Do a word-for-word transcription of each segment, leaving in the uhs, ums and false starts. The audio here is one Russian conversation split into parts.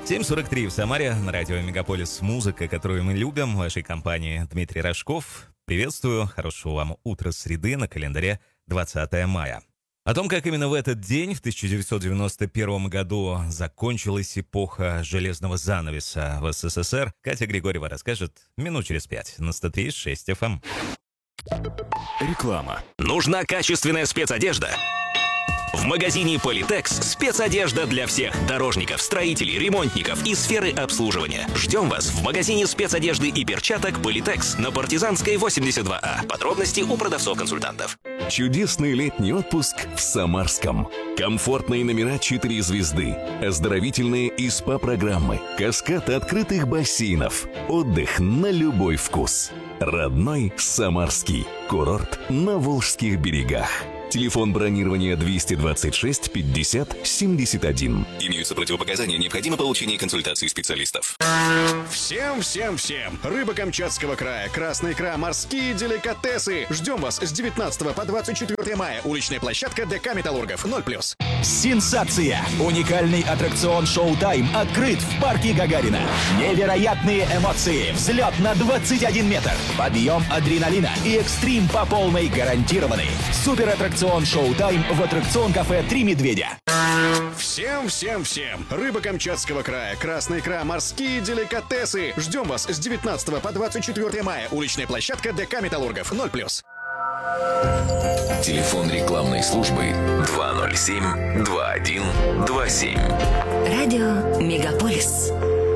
семь сорок три в Самаре, на радио «Мегаполис». Музыка, которую мы любим, в вашей компании Дмитрий Рожков. Приветствую, хорошего вам утра среды, на календаре двадцатое мая. О том, как именно в этот день, в тысяча девятьсот девяносто первом году, закончилась эпоха железного занавеса в СССР, Катя Григорьева расскажет минут через пять на сто три и шесть эф эм. Реклама. Нужна качественная спецодежда? В магазине Политекс спецодежда для всех дорожников, строителей, ремонтников и сферы обслуживания. Ждем вас в магазине спецодежды и перчаток Политекс на Партизанской восемьдесят два А. Подробности у продавцов-консультантов. Чудесный летний отпуск в Самарском. Комфортные номера четыре звезды, оздоровительные и СПА-программы, каскад открытых бассейнов, отдых на любой вкус. Родной Самарский. Курорт на Волжских берегах. Телефон бронирования двести двадцать шесть пятьдесят семьдесят один. Имеются противопоказания, необходимо получение консультации специалистов. Всем, всем, всем! Рыба Камчатского края, красная икра, морские деликатесы. Ждем вас с девятнадцатого по двадцать четвёртое мая. Уличная площадка ДК «Металлургов» ноль плюс. Сенсация! Уникальный аттракцион «Шоу-тайм» открыт в парке Гагарина. Невероятные эмоции, взлет на двадцать один метр, подъем адреналина и экстрим по полной гарантированы. Супер аттракцион «Шоу-тайм» в аттракцион-кафе «Три медведя». Всем, всем, всем! Рыба Камчатского края, красная икра, морские деликатесы. Ждем вас с девятнадцатого по двадцать четвёртое мая. Уличная площадка ДК «Металлургов» ноль плюс. Телефон рекламной службы два ноль семь два один два семь. Радио «Мегаполис».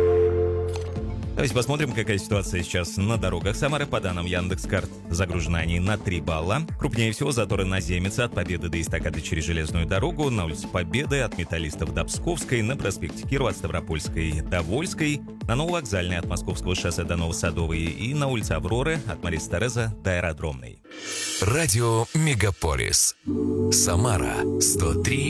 Давайте посмотрим, какая ситуация сейчас на дорогах Самары. По данным Яндекс.Карт, загружены они на три балла. Крупнее всего заторы на Земице от Победы до эстакады через железную дорогу, на улице Победы от Металлистов до Псковской, на проспекте Кирова от Ставропольской до Вольской, на Нововокзальной от Московского шоссе до Новосадовой и на улице Авроры от Марисы Тереза до Аэродромной. Радио «Мегаполис». Самара сто три